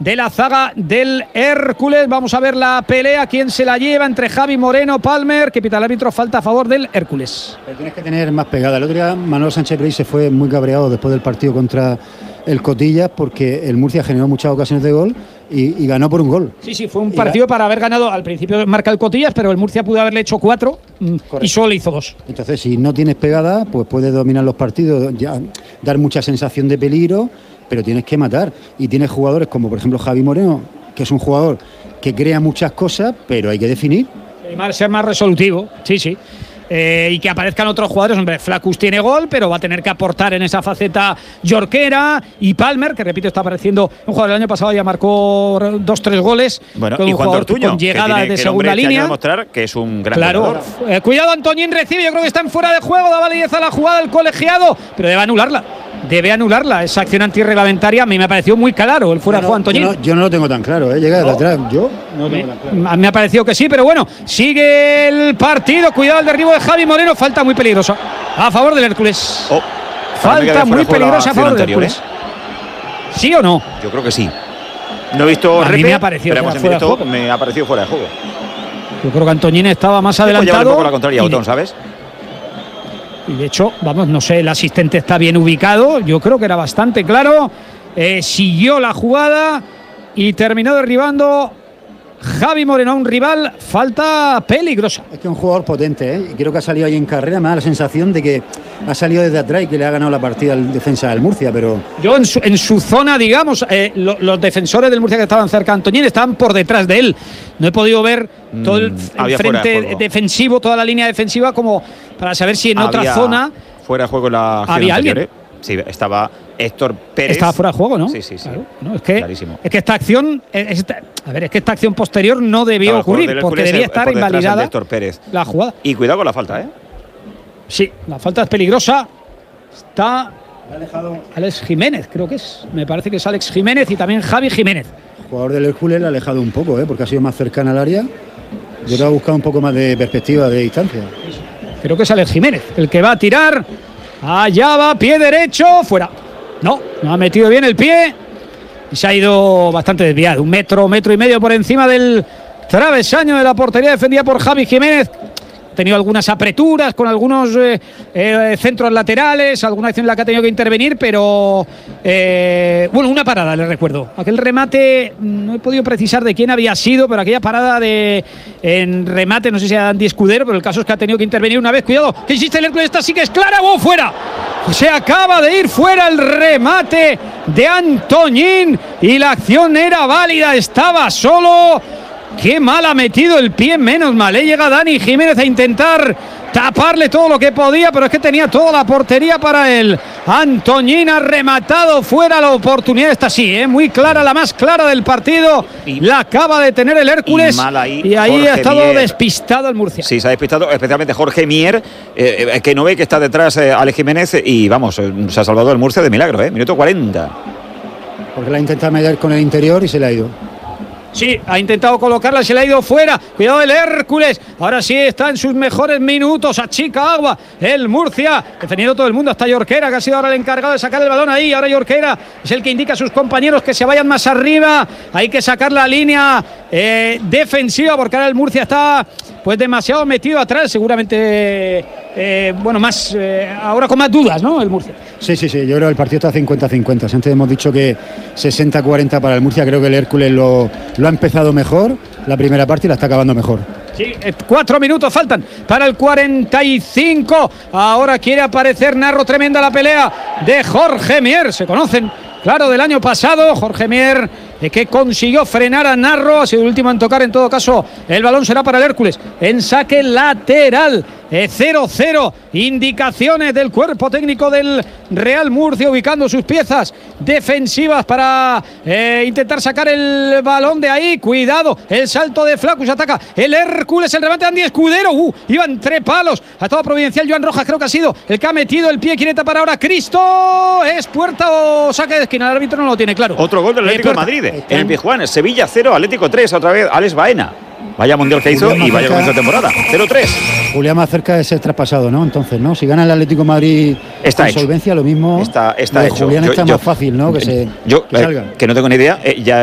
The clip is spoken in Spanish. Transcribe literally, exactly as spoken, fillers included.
de la zaga del Hércules. Vamos a ver la pelea, quién se la lleva entre Javi Moreno, Palmer, que pita el árbitro, falta a favor del Hércules. Pero tienes que tener más pegada. El otro día Manuel Sánchez Brey se fue muy cabreado después del partido contra el Cotillas, porque el Murcia generó muchas ocasiones de gol y, y ganó por un gol. Sí, sí, fue un partido para haber ganado. Al principio marca el Cotillas, pero el Murcia pudo haberle hecho cuatro. Correcto. Y solo le hizo dos. Entonces, si no tienes pegada, pues puedes dominar los partidos, ya, dar mucha sensación de peligro, pero tienes que matar. Y tienes jugadores como, por ejemplo, Javi Moreno, que es un jugador que crea muchas cosas, pero hay que definir. Ser más resolutivo, sí, sí. Eh, y que aparezcan otros jugadores. Hombre, Flaccus tiene gol, pero va a tener que aportar en esa faceta Jorquera y Palmer, que repito, está apareciendo un jugador del año pasado, ya marcó dos, tres goles. Bueno, con y un Juan jugador Ortuño, con llegada que tiene, de que segunda este línea. Año demostrar que es un gran claro. jugador. Eh, cuidado, Antoñín recibe, yo creo que está en fuera de juego, da validez a la jugada del colegiado, pero debe anularla. Debe anularla, esa acción antirreglamentaria. A mí me ha parecido muy claro el fuera de juego, Antoñín. Yo no, yo no lo tengo tan claro, ¿eh? Llega de atrás. Yo no lo tengo tan claro. A mí me ha parecido que sí, pero bueno, sigue el partido. Cuidado el derribo de Javi Moreno, falta muy peligrosa a favor del Hércules. Oh, falta muy peligrosa a favor del anterior, Hércules. ¿eh? ¿Sí o no? Yo creo que sí. No he visto a repe, mí me ha parecido pero hemos fuera de juego. Me ha parecido fuera de juego. Yo creo que Antoñín estaba más adelantado. Un poco la contraria, Otón, ¿sabes? Y de hecho, vamos, no sé, el asistente está bien ubicado. Yo creo que era bastante claro. Eh, siguió la jugada y terminó derribando Javi Moreno a un rival. Falta peligrosa. Es que es un jugador potente, ¿eh? Y creo que ha salido ahí en carrera. Me da la sensación de que ha salido desde atrás y que le ha ganado la partida al defensa del Murcia, pero... Yo en su, en su zona, digamos, eh, lo, los defensores del Murcia que estaban cerca de Antoñín estaban por detrás de él. No he podido ver todo el, mm, el frente defensivo, toda la línea defensiva, como para saber si en había otra zona... Fuera de juego la acción había anterior, alguien. ¿eh? Sí, estaba Héctor Pérez. Estaba fuera de juego, ¿no? Sí, sí, sí. Claro. No, es, que, clarísimo. es que esta acción, esta, a ver, es que esta acción posterior no debió claro, ocurrir, porque debía estar invalidada de Héctor Pérez. La jugada. Y cuidado con la falta, ¿eh? Sí, la falta es peligrosa. Está Alex Jiménez, creo que es. Me parece que es Alex Jiménez y también Javi Jiménez. El jugador del Hércules le ha alejado un poco, ¿eh? Porque ha sido más cercana al área. Yo te he buscado un poco más de perspectiva, de distancia. Creo que es Alex Jiménez el que va a tirar. Allá va, pie derecho, fuera. No, no ha metido bien el pie y se ha ido bastante desviado. Un metro, metro y medio por encima del travesaño de la portería defendida por Javi Jiménez. Ha tenido algunas apreturas con algunos eh, eh, centros laterales, alguna acción en la que ha tenido que intervenir, pero eh, bueno, una parada, le recuerdo. Aquel remate, no he podido precisar de quién había sido, pero aquella parada de en remate, no sé si era Andy Escudero, pero el caso es que ha tenido que intervenir una vez. Cuidado, que insiste el Hércules, esta sí que es clara, ¡oh, fuera! Se acaba de ir fuera el remate de Antoñín y la acción era válida, estaba solo. Qué mal ha metido el pie, menos mal. ¿eh? Llega Dani Jiménez a intentar taparle todo lo que podía, pero es que tenía toda la portería para él. Antoñín ha rematado fuera, la oportunidad está así, ¿eh? muy clara, la más clara del partido. Y la acaba de tener el Hércules. Y, ahí, y ahí Jorge ha estado Mier. despistado el Murcia. Sí, se ha despistado, especialmente Jorge Mier, eh, eh, que no ve que está detrás eh, Alex Jiménez. Y vamos, eh, se ha salvado el Murcia de milagro, ¿eh? Minuto cuarenta. Porque la ha intentado meter con el interior y se le ha ido. Sí, ha intentado colocarla, se le ha ido fuera. Cuidado el Hércules. Ahora sí está en sus mejores minutos. Achica agua el Murcia. Defendiendo todo el mundo. Hasta Jorquera, que ha sido ahora el encargado de sacar el balón ahí. Ahora Jorquera es el que indica a sus compañeros que se vayan más arriba. Hay que sacar la línea eh, defensiva, porque ahora el Murcia está pues demasiado metido atrás. Seguramente, eh, bueno, más eh, ahora con más dudas, ¿no? El Murcia. Sí, sí, sí. Yo creo que el partido está cincuenta cincuenta. Antes hemos dicho que sesenta cuarenta para el Murcia. Creo que el Hércules lo, lo ha empezado mejor la primera parte y la está acabando mejor. Sí, cuatro minutos faltan para el cuarenta y cinco. Ahora quiere aparecer Narro, tremenda la pelea de Jorge Mier. Se conocen, claro, del año pasado. Jorge Mier, eh, que consiguió frenar a Narro. Ha sido el último en tocar, en todo caso. El balón será para el Hércules en saque lateral. cero cero, indicaciones del cuerpo técnico del Real Murcia ubicando sus piezas defensivas para eh, intentar sacar el balón de ahí. Cuidado, el salto de Flaccus, ataca el Hércules, el remate de Andy Escudero, uh, iba entre palos, ha estado providencial Joan Rojas, creo que ha sido el que ha metido el pie, quiere tapar ahora Cristo, es puerta o saque de esquina, el árbitro no lo tiene claro. Otro gol del Atlético de Madrid, en el Pizjuán, Sevilla cero, Atlético tres, otra vez Alex Baena. Vaya mundial que hizo y vaya comienzo de temporada. cero tres. Julián más cerca de ser traspasado, ¿no? Entonces, ¿no? Si gana el Atlético de Madrid está con hecho. solvencia, lo mismo. Está, está de hecho. Julián yo, está yo, más fácil, ¿no? Que, se, yo, que eh, salga. Que no tengo ni idea. Eh, ya